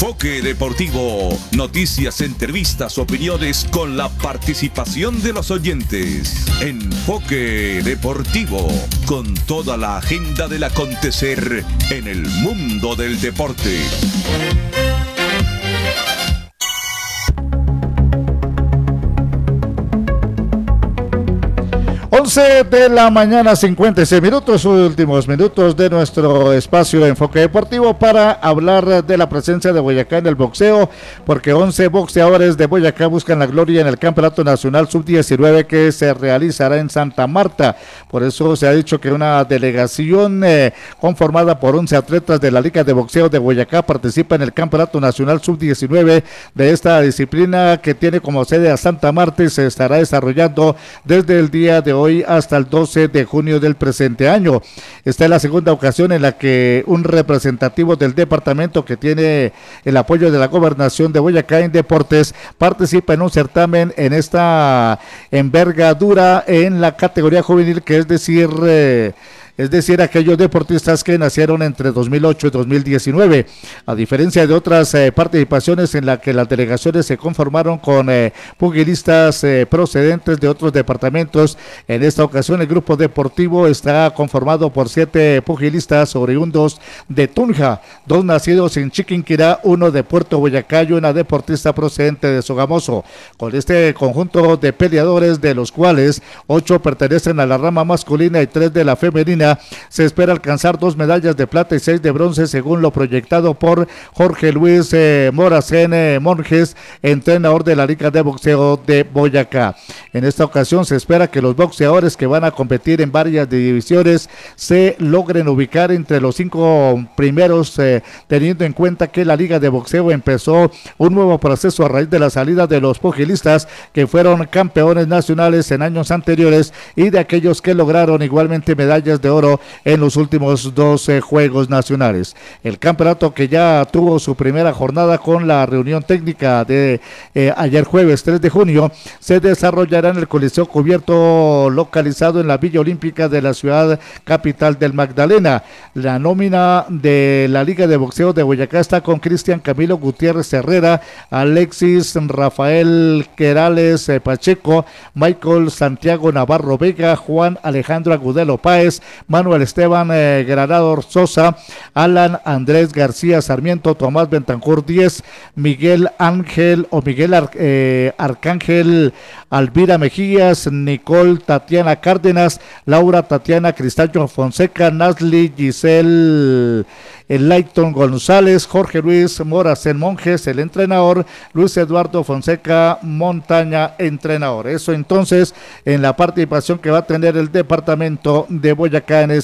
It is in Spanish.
Enfoque Deportivo, noticias, entrevistas, opiniones con la participación de los oyentes. Enfoque Deportivo, con toda la agenda del acontecer en el mundo del deporte. 11 de la mañana, 56 minutos, últimos minutos de nuestro espacio de Enfoque Deportivo para hablar de la presencia de Boyacá en el boxeo, porque 11 boxeadores de Boyacá buscan la gloria en el Campeonato Nacional Sub-19 que se realizará en Santa Marta. Por eso se ha dicho que una delegación conformada por 11 atletas de la Liga de Boxeo de Boyacá participa en el Campeonato Nacional Sub-19 de esta disciplina que tiene como sede a Santa Marta y se estará desarrollando desde el día de hoy hasta el 12 de junio del presente año. Esta es la segunda ocasión en la que un representativo del departamento que tiene el apoyo de la gobernación de Boyacá en deportes participa en un certamen en esta envergadura en la categoría juvenil, que es decir, aquellos deportistas que nacieron entre 2008 y 2019. A diferencia de otras participaciones en las que las delegaciones se conformaron con pugilistas procedentes de otros departamentos, en esta ocasión el grupo deportivo está conformado por 7 pugilistas oriundos de Tunja, 2 nacidos en Chiquinquirá, 1 de Puerto Boyacá y una deportista procedente de Sogamoso. Con este conjunto de peleadores, de los cuales 8 pertenecen a la rama masculina y 3 de la femenina, se espera alcanzar 2 medallas de plata y 6 de bronce, según lo proyectado por Jorge Luis Moracén Monjes, entrenador de la Liga de Boxeo de Boyacá. En esta ocasión se espera que los boxeadores que van a competir en varias divisiones se logren ubicar entre los 5 primeros, teniendo en cuenta que la Liga de Boxeo empezó un nuevo proceso a raíz de la salida de los pugilistas que fueron campeones nacionales en años anteriores y de aquellos que lograron igualmente medallas de oro en los últimos 12 Juegos Nacionales. El campeonato, que ya tuvo su primera jornada con la reunión técnica de ayer jueves 3 de junio, se desarrollará en el Coliseo Cubierto localizado en la Villa Olímpica de la ciudad capital del Magdalena. La nómina de la Liga de Boxeo de Boyacá está con Cristian Camilo Gutiérrez Herrera, Alexis Rafael Querales Pacheco, Michael Santiago Navarro Vega, Juan Alejandro Agudelo Páez, Manuel Esteban Granado Sosa, Alan Andrés García Sarmiento, Tomás Bentancur 10, Miguel Arcángel Alvira Mejías, Nicole Tatiana Cárdenas, Laura Tatiana Cristallo Fonseca, Nasli Giselle Layton González, Jorge Luis Moracén Monjes, el entrenador, Luis Eduardo Fonseca Montaña, entrenador. Eso entonces en la participación que va a tener el departamento de Boyacá en